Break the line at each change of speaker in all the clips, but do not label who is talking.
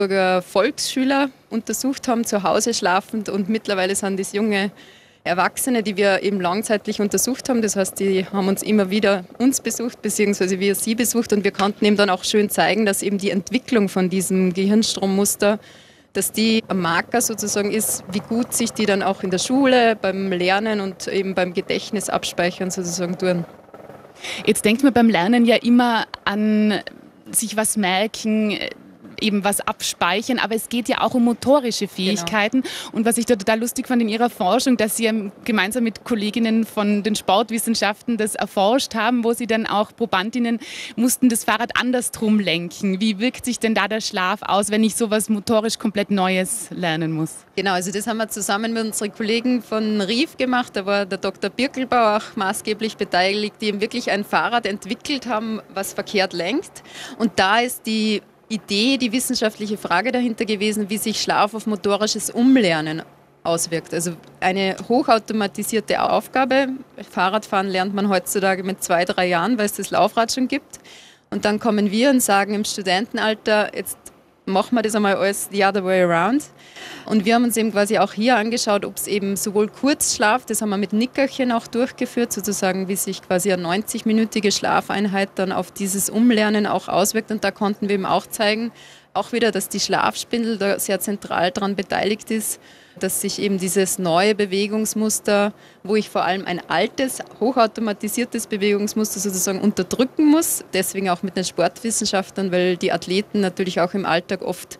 Volksschüler untersucht haben, zu Hause schlafend, und mittlerweile sind das junge Erwachsene, die wir eben langzeitlich untersucht haben. Das heißt, die haben uns immer wieder uns besucht, beziehungsweise wir sie besucht, und wir konnten eben dann auch schön zeigen, dass eben die Entwicklung von diesem Gehirnstrommuster, dass die ein Marker sozusagen ist, wie gut sich die dann auch in der Schule, beim Lernen und eben beim Gedächtnis abspeichern sozusagen tun.
Jetzt denkt man beim Lernen ja immer an sich was merken, eben was abspeichern, aber es geht ja auch um motorische Fähigkeiten. Genau. Und was ich da total lustig fand in Ihrer Forschung, dass Sie gemeinsam mit Kolleginnen von den Sportwissenschaften das erforscht haben, wo Sie dann auch Probandinnen mussten das Fahrrad andersrum lenken. Wie wirkt sich denn da der Schlaf aus, wenn ich sowas motorisch komplett Neues lernen muss?
Genau, also das haben wir zusammen mit unseren Kollegen von RIF gemacht. Da war der Dr. Birkelbauer auch maßgeblich beteiligt, die eben wirklich ein Fahrrad entwickelt haben, was verkehrt lenkt. Und da ist die Idee, die wissenschaftliche Frage dahinter gewesen, wie sich Schlaf auf motorisches Umlernen auswirkt. Also eine hochautomatisierte Aufgabe. Fahrradfahren lernt man heutzutage mit 2, 3 Jahren, weil es das Laufrad schon gibt. Und dann kommen wir und sagen im Studentenalter, jetzt machen wir das einmal alles the other way around. Und wir haben uns eben quasi auch hier angeschaut, ob es eben sowohl Kurzschlaf, das haben wir mit Nickerchen auch durchgeführt, sozusagen wie sich quasi eine 90-minütige Schlafeinheit dann auf dieses Umlernen auch auswirkt. Und da konnten wir eben auch zeigen, auch wieder, dass die Schlafspindel da sehr zentral daran beteiligt ist, dass sich eben dieses neue Bewegungsmuster, wo ich vor allem ein altes, hochautomatisiertes Bewegungsmuster sozusagen unterdrücken muss, deswegen auch mit den Sportwissenschaftlern, weil die Athleten natürlich auch im Alltag oft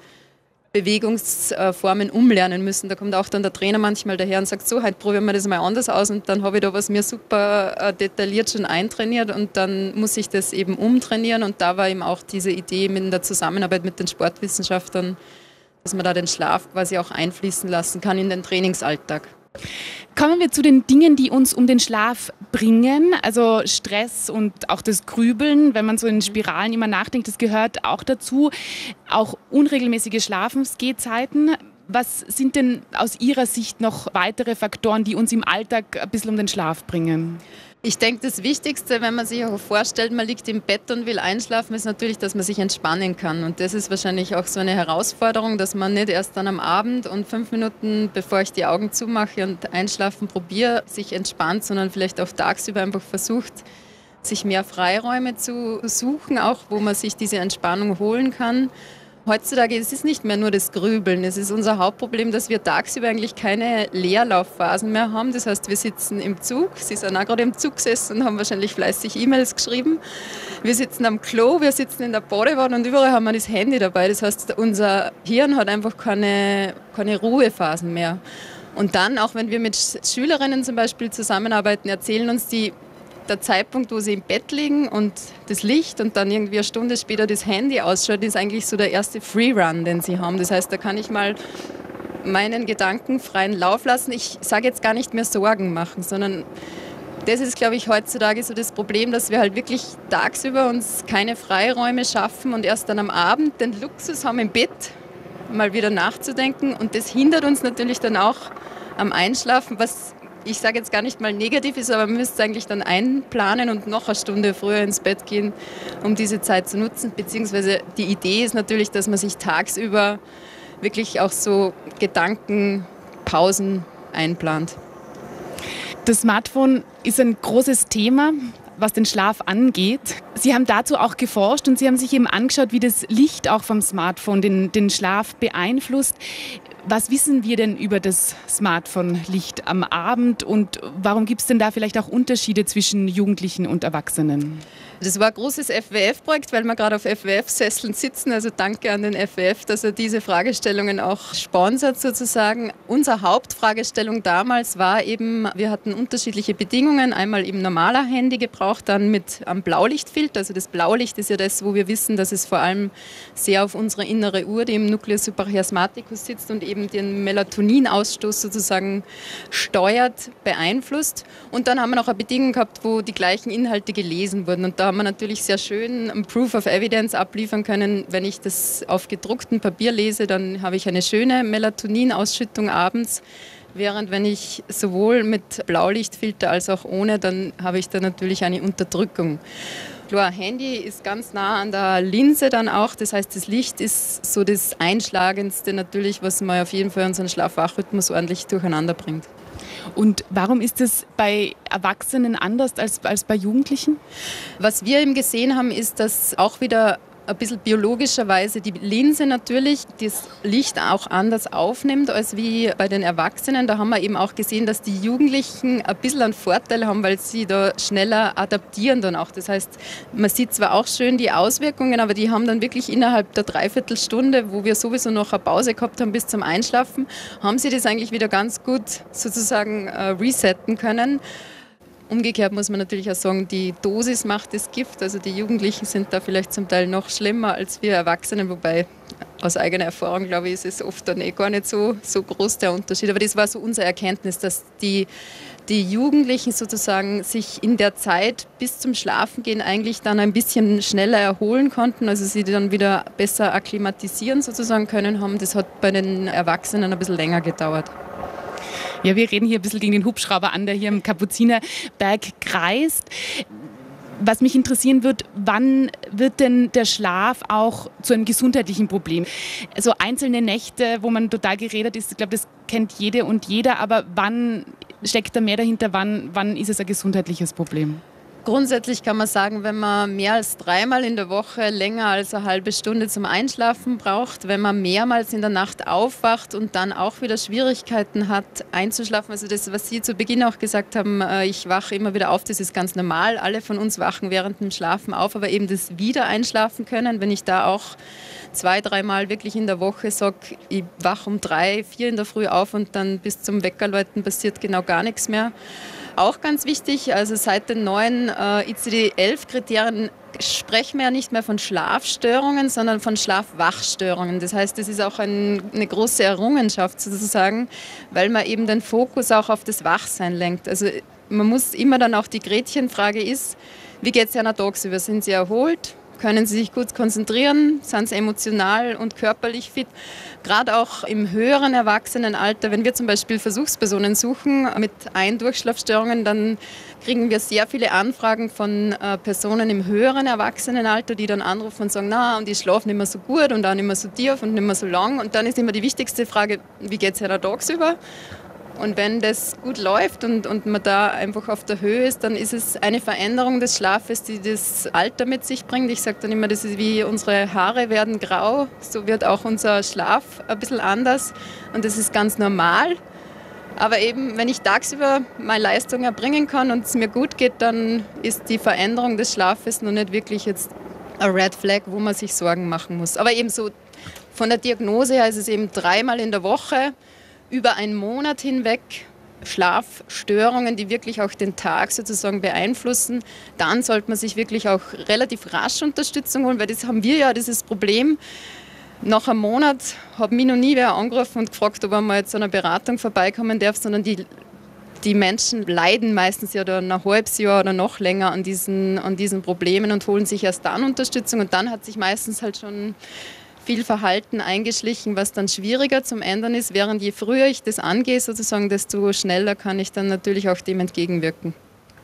Bewegungsformen umlernen müssen. Da kommt auch dann der Trainer manchmal daher und sagt, so, heute probieren wir das mal anders aus, und dann habe ich da was mir super detailliert schon eintrainiert, und dann muss ich das eben umtrainieren, und da war eben auch diese Idee mit der Zusammenarbeit mit den Sportwissenschaftlern, dass man da den Schlaf quasi auch einfließen lassen kann in den Trainingsalltag.
Kommen wir zu den Dingen, die uns um den Schlaf bringen, also Stress und auch das Grübeln, wenn man so in Spiralen immer nachdenkt, das gehört auch dazu. Auch unregelmäßige Schlafensgehzeiten. Was sind denn aus Ihrer Sicht noch weitere Faktoren, die uns im Alltag ein bisschen um den Schlaf bringen?
Ich denke, das Wichtigste, wenn man sich auch vorstellt, man liegt im Bett und will einschlafen, ist natürlich, dass man sich entspannen kann. Und das ist wahrscheinlich auch so eine Herausforderung, dass man nicht erst dann am Abend und 5 Minuten, bevor ich die Augen zumache und einschlafen probiere, sich entspannt, sondern vielleicht auch tagsüber einfach versucht, sich mehr Freiräume zu suchen, auch wo man sich diese Entspannung holen kann. Heutzutage ist es nicht mehr nur das Grübeln. Es ist unser Hauptproblem, dass wir tagsüber eigentlich keine Leerlaufphasen mehr haben. Das heißt, wir sitzen im Zug. Sie sind auch gerade im Zug gesessen und haben wahrscheinlich fleißig E-Mails geschrieben. Wir sitzen am Klo, wir sitzen in der Badewanne, und überall haben wir das Handy dabei. Das heißt, unser Hirn hat einfach keine Ruhephasen mehr. Und dann, auch wenn wir mit Schülerinnen zum Beispiel zusammenarbeiten, erzählen uns die, der Zeitpunkt, wo sie im Bett liegen und das Licht und dann irgendwie eine Stunde später das Handy ausschaut, ist eigentlich so der erste Freerun, den sie haben. Das heißt, da kann ich mal meinen Gedanken freien Lauf lassen. Ich sage jetzt gar nicht mehr Sorgen machen, sondern das ist, glaube ich, heutzutage so das Problem, dass wir halt wirklich tagsüber uns keine Freiräume schaffen und erst dann am Abend den Luxus haben, im Bett mal wieder nachzudenken. Und das hindert uns natürlich dann auch am Einschlafen, was ich sage jetzt gar nicht mal negativ ist, aber man müsste es eigentlich dann einplanen und noch eine Stunde früher ins Bett gehen, um diese Zeit zu nutzen. Beziehungsweise die Idee ist natürlich, dass man sich tagsüber wirklich auch so Gedankenpausen einplant.
Das Smartphone ist ein großes Thema, was den Schlaf angeht. Sie haben dazu auch geforscht und Sie haben sich eben angeschaut, wie das Licht auch vom Smartphone den Schlaf beeinflusst. Was wissen wir denn über das Smartphone-Licht am Abend und warum gibt es denn da vielleicht auch Unterschiede zwischen Jugendlichen und Erwachsenen?
Das war ein großes FWF-Projekt, weil wir gerade auf FWF-Sesseln sitzen. Also danke an den FWF, dass er diese Fragestellungen auch sponsert sozusagen. Unsere Hauptfragestellung damals war eben, wir hatten unterschiedliche Bedingungen. Einmal eben normaler Handygebrauch, dann mit am Blaulichtfilter. Also das Blaulicht ist ja das, wo wir wissen, dass es vor allem sehr auf unsere innere Uhr, die im Nucleus suprachiasmaticus sitzt und eben den Melatoninausstoß sozusagen steuert, beeinflusst. Und dann haben wir noch eine Bedingung gehabt, wo die gleichen Inhalte gelesen wurden. Und da haben wir natürlich sehr schön ein Proof of Evidence abliefern können. Wenn ich das auf gedrucktem Papier lese, dann habe ich eine schöne Melatoninausschüttung abends. Während wenn ich sowohl mit Blaulichtfilter als auch ohne, dann habe ich da natürlich eine Unterdrückung. Klar, Handy ist ganz nah an der Linse dann auch. Das heißt, das Licht ist so das Einschlagendste natürlich, was man auf jeden Fall unseren Schlaf-Wach-Rhythmus ordentlich durcheinander bringt.
Und warum ist es bei Erwachsenen anders als bei Jugendlichen?
Was wir eben gesehen haben, ist, dass auch wieder ein bisschen biologischerweise die Linse natürlich das Licht auch anders aufnimmt als wie bei den Erwachsenen. Da haben wir eben auch gesehen, dass die Jugendlichen ein bisschen einen Vorteil haben, weil sie da schneller adaptieren dann auch. Das heißt, man sieht zwar auch schön die Auswirkungen, aber die haben dann wirklich innerhalb der Dreiviertelstunde, wo wir sowieso noch eine Pause gehabt haben bis zum Einschlafen, haben sie das eigentlich wieder ganz gut sozusagen resetten können. Umgekehrt muss man natürlich auch sagen, die Dosis macht das Gift. Also die Jugendlichen sind da vielleicht zum Teil noch schlimmer als wir Erwachsenen, wobei aus eigener Erfahrung, glaube ich, ist es oft dann gar nicht so groß der Unterschied. Aber das war so unsere Erkenntnis, dass die Jugendlichen sozusagen sich in der Zeit bis zum Schlafengehen eigentlich dann ein bisschen schneller erholen konnten, also sie dann wieder besser akklimatisieren sozusagen können haben. Das hat bei den Erwachsenen ein bisschen länger gedauert.
Ja, wir reden hier ein bisschen gegen den Hubschrauber an, der hier im Kapuzinerberg kreist. Was mich interessieren wird, wann wird denn der Schlaf auch zu einem gesundheitlichen Problem? Also einzelne Nächte, wo man total gerädert ist, ich glaube, das kennt jede und jeder, aber wann steckt da mehr dahinter, wann ist es ein gesundheitliches Problem?
Grundsätzlich kann man sagen, wenn man mehr als 3-mal in der Woche länger als eine halbe Stunde zum Einschlafen braucht, wenn man mehrmals in der Nacht aufwacht und dann auch wieder Schwierigkeiten hat einzuschlafen, also das, was Sie zu Beginn auch gesagt haben, ich wache immer wieder auf, das ist ganz normal, alle von uns wachen während dem Schlafen auf, aber eben das Wieder-Einschlafen können, wenn ich da auch 2-3 Mal wirklich in der Woche sage, ich wache um 3, 4 in der Früh auf und dann bis zum Weckerläuten passiert genau gar nichts mehr. Auch ganz wichtig, also seit den neuen ICD-11-Kriterien sprechen wir ja nicht mehr von Schlafstörungen, sondern von Schlafwachstörungen. Das heißt, das ist auch eine große Errungenschaft sozusagen, weil man eben den Fokus auch auf das Wachsein lenkt. Also man muss immer dann auch, die Gretchenfrage ist, wie geht es Ihnen tagsüber? Sind Sie erholt? Können Sie sich gut konzentrieren? Sind Sie emotional und körperlich fit? Gerade auch im höheren Erwachsenenalter, wenn wir zum Beispiel Versuchspersonen suchen mit Ein-Durchschlafstörungen, dann kriegen wir sehr viele Anfragen von Personen im höheren Erwachsenenalter, die dann anrufen und sagen, na, und ich schlafe nicht mehr so gut und auch nicht mehr so tief und nicht mehr so lang. Und dann ist immer die wichtigste Frage, wie geht es Ihnen tagsüber? Und wenn das gut läuft und man da einfach auf der Höhe ist, dann ist es eine Veränderung des Schlafes, die das Alter mit sich bringt. Ich sage dann immer, das ist wie unsere Haare werden grau, so wird auch unser Schlaf ein bisschen anders und das ist ganz normal. Aber eben, wenn ich tagsüber meine Leistung erbringen kann und es mir gut geht, dann ist die Veränderung des Schlafes noch nicht wirklich jetzt ein Red Flag, wo man sich Sorgen machen muss. Aber eben so von der Diagnose her ist es eben 3-mal in der Woche, über einen Monat hinweg Schlafstörungen, die wirklich auch den Tag sozusagen beeinflussen, dann sollte man sich wirklich auch relativ rasch Unterstützung holen, weil das haben wir ja, dieses Problem. Nach einem Monat hat mich noch nie wer angerufen und gefragt, ob er mal zu einer Beratung vorbeikommen darf, sondern die Menschen leiden meistens ja dann ein halbes Jahr oder noch länger an diesen Problemen und holen sich erst dann Unterstützung und dann hat sich meistens halt schon viel Verhalten eingeschlichen, was dann schwieriger zum Ändern ist, während je früher ich das angehe, sozusagen, desto schneller kann ich dann natürlich auch dem entgegenwirken.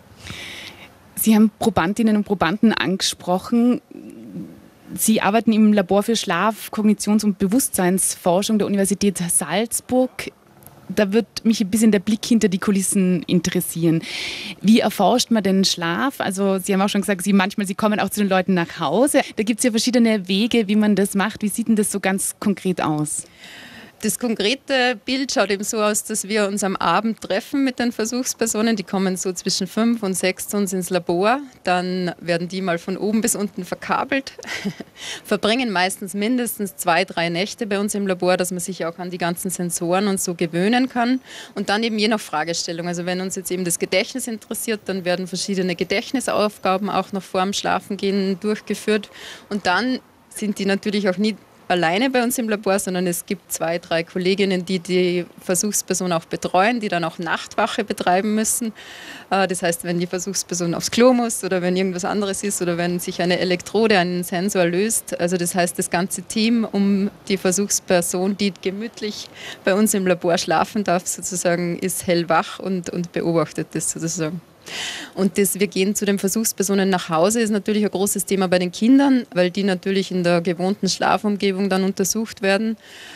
Sie haben Probandinnen und Probanden angesprochen. Sie arbeiten im Labor für Schlaf-, Kognitions- und Bewusstseinsforschung der Universität Salzburg. Da wird mich ein bisschen der Blick hinter die Kulissen interessieren. Wie erforscht man den Schlaf? Also Sie haben auch schon gesagt, Sie kommen auch zu den Leuten nach Hause. Da gibt es ja verschiedene Wege, wie man das macht. Wie sieht denn das so ganz konkret aus?
Das konkrete Bild schaut eben so aus, dass wir uns am Abend treffen mit den Versuchspersonen. Die kommen so zwischen 5 und 6 zu uns ins Labor. Dann werden die mal von oben bis unten verkabelt, verbringen meistens mindestens 2-3 Nächte bei uns im Labor, dass man sich auch an die ganzen Sensoren und so gewöhnen kann. Und dann eben je nach Fragestellung. Also wenn uns jetzt eben das Gedächtnis interessiert, dann werden verschiedene Gedächtnisaufgaben auch noch vor dem Schlafengehen durchgeführt. Und dann sind die natürlich auch nie alleine bei uns im Labor, sondern es gibt 2-3 Kolleginnen, die die Versuchsperson auch betreuen, die dann auch Nachtwache betreiben müssen. Das heißt, wenn die Versuchsperson aufs Klo muss oder wenn irgendwas anderes ist oder wenn sich eine Elektrode, ein Sensor löst. Also das heißt, das ganze Team um die Versuchsperson, die gemütlich bei uns im Labor schlafen darf, sozusagen, ist hellwach und beobachtet das sozusagen. Und wir gehen zu den Versuchspersonen nach Hause, ist natürlich ein großes Thema bei den Kindern, weil die natürlich in der gewohnten Schlafumgebung dann untersucht werden.